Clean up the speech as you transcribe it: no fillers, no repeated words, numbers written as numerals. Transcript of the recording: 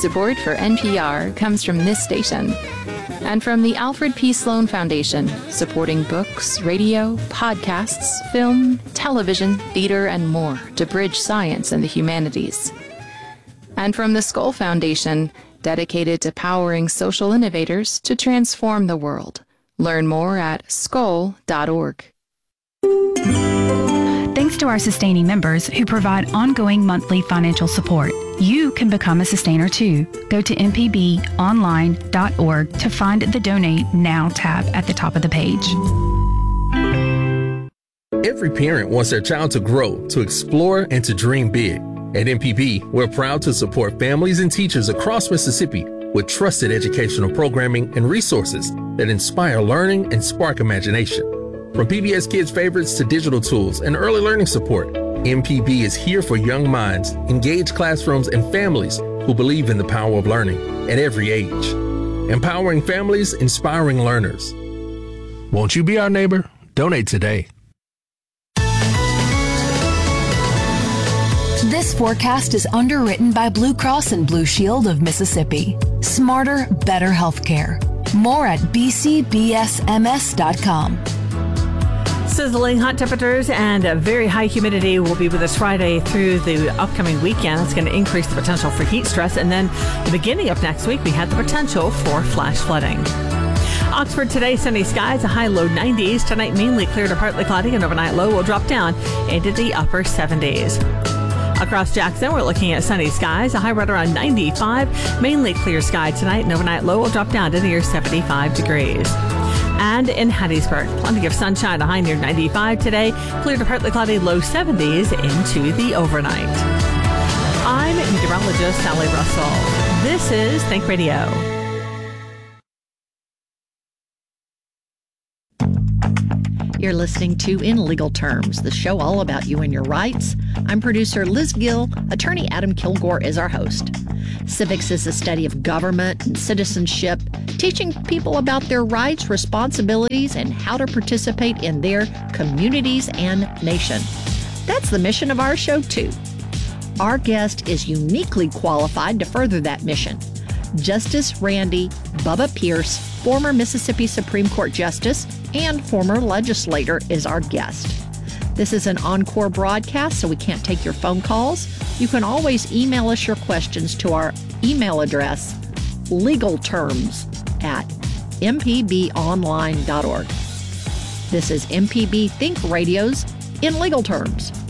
Support for NPR comes from this station and from the Alfred P. Sloan Foundation, supporting books, radio, podcasts, film, television, theater, and more to bridge science and the humanities. And from the Skoll Foundation, dedicated to powering social innovators to transform the world. Learn more at skoll.org. Thanks to our sustaining members who provide ongoing monthly financial support. You can become a sustainer too. Go to mpbonline.org to find the Donate Now tab at the top of the page. Every parent wants their child to grow, to explore, and to dream big. At MPB, we're proud to support families and teachers across Mississippi with trusted educational programming and resources that inspire learning and spark imagination. From PBS Kids Favorites to digital tools and early learning support, MPB is here for young minds, engaged classrooms, and families who believe in the power of learning at every age. Empowering families, inspiring learners. Won't you be our neighbor? Donate today. This forecast is underwritten by Blue Cross and Blue Shield of Mississippi. Smarter, better healthcare. More at bcbsms.com. Sizzling hot temperatures and very high humidity will be with us Friday through the upcoming weekend. It's going to increase the potential for heat stress. And then the beginning of next week, we have the potential for flash flooding. Oxford today, sunny skies, a high low 90s. Tonight, mainly clear to partly cloudy, and overnight low will drop down into the upper 70s. Across Jackson, we're looking at sunny skies, a high right around 95. Mainly clear sky tonight, and overnight low will drop down to near 75 degrees. And in Hattiesburg, plenty of sunshine, a high near 95 today. Clear to partly cloudy, low 70s into the overnight. I'm meteorologist Sally Russell. This is Think Radio. You're listening to In Legal Terms, the show all about you and your rights. I'm producer Liz Gill. Attorney Adam Kilgore is our host. Civics is the study of government and citizenship, teaching people about their rights, responsibilities, and how to participate in their communities and nation. That's the mission of our show, too. Our guest is uniquely qualified to further that mission. Justice Randy Bubba Pierce, former Mississippi Supreme Court Justice and former legislator, is our guest. This is an encore broadcast, so we can't take your phone calls. You can always email us your questions to our email address, legalterms@mpbonline.org. This is MPB Think Radio's In Legal Terms.